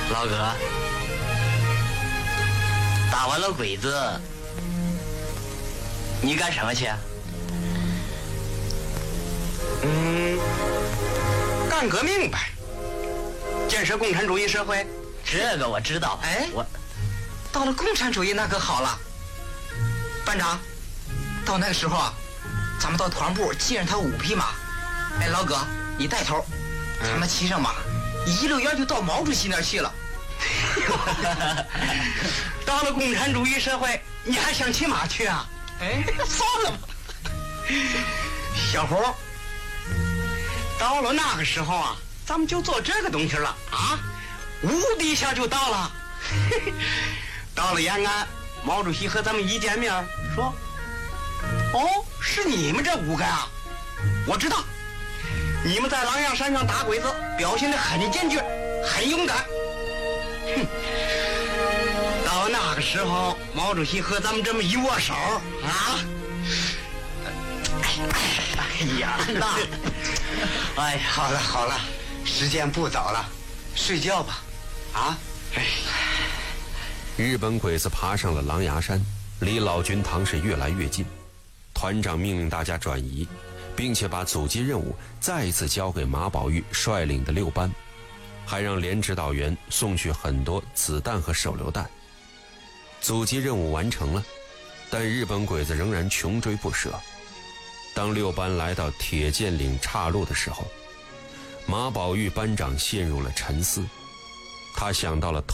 老哥，打完了鬼子，你干什么去？ 干革命呗，建设共产主义社会。 这个我知道。 哎， 我到了共产主义那可好了，班长，到那个时候啊，咱们到团部接上他5匹马。哎，老哥，你带头，咱们骑上马，一溜烟就到毛主席那儿去了。到了共产主义社会，你还想骑马去啊？哎，算了吧。小胡，到了那个时候啊，咱们就做这个东西了啊，无敌下就到了。到了延安，毛主席和咱们一见面说：“哦，是你们这5个啊？我知道，你们在狼牙山上打鬼子，表现得很坚决，很勇敢。”哼，到那个时候，毛主席和咱们这么一握手啊，哎呀，那， 哎呀， 好了好了，时间不早了，睡觉吧，啊，哎。 日本鬼子爬上了狼牙山，离老军堂是越来越近。团长命令大家转移，并且把阻击任务再一次交给马宝玉率领的6班，还让连指导员送去很多子弹和手榴弹。阻击任务完成了，但日本鬼子仍然穷追不舍。当6班来到铁剑岭岔路的时候，马宝玉班长陷入了沉思，他想到了